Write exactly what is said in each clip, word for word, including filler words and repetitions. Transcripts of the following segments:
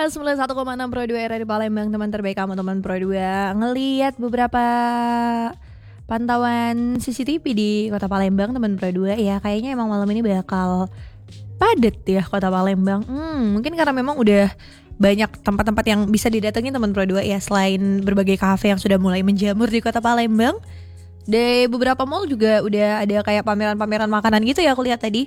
sembilan puluh satu koma enam Pro dua R R di Palembang, teman terbaik kamu teman Pro dua. Ngelihat beberapa pantauan C C T V di Kota Palembang teman Pro dua ya, kayaknya emang malam ini bakal padat ya Kota Palembang. Hmm, mungkin karena memang udah banyak tempat-tempat yang bisa didatangi teman Pro dua ya, selain berbagai kafe yang sudah mulai menjamur di Kota Palembang. Di beberapa mall juga udah ada kayak pameran-pameran makanan gitu ya aku lihat tadi.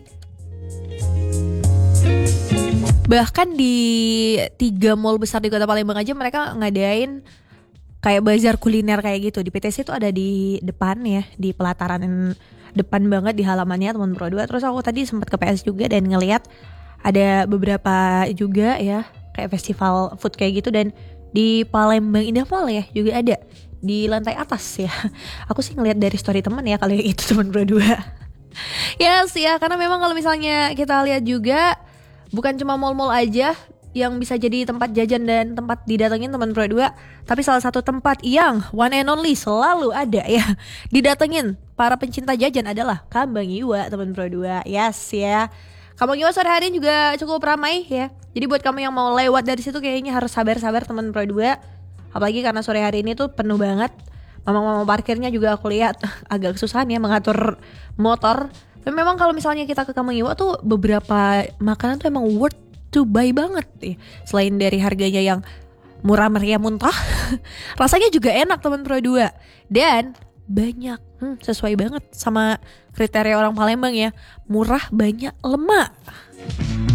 Bahkan di tiga mall besar di Kota Palembang aja mereka ngadain kayak bazar kuliner kayak gitu. Di P T C itu ada di depan ya, di pelataran depan banget di halamannya teman Pro dua. Terus aku tadi sempat ke P S juga dan ngelihat ada beberapa juga ya kayak festival food kayak gitu. Dan di Palembang Indah Mall ya juga ada di lantai atas ya. Aku sih ngelihat dari story teman ya kali itu teman Pro dua. Yes ya, karena memang kalau misalnya kita lihat juga bukan cuma mall-mall aja yang bisa jadi tempat jajan dan tempat didatengin teman Pro dua, tapi salah satu tempat yang one and only selalu ada ya didatengin para pencinta jajan adalah Kambang Iwa teman Pro dua. Yes ya, Kambang Iwa sore hari ini juga cukup ramai ya. Jadi buat kamu yang mau lewat dari situ kayaknya harus sabar-sabar teman Pro dua. Apalagi karena sore hari ini tuh penuh banget. Mama-mama parkirnya juga aku lihat agak kesusahan ya mengatur motor. Tapi memang kalau misalnya kita ke Kambang Iwa tuh beberapa makanan tuh emang worth to buy banget nih. Selain dari harganya yang murah meriah muntah, rasanya juga enak teman Pro dua. Dan banyak, hmm, sesuai banget sama kriteria orang Palembang ya. Murah, banyak, lemak.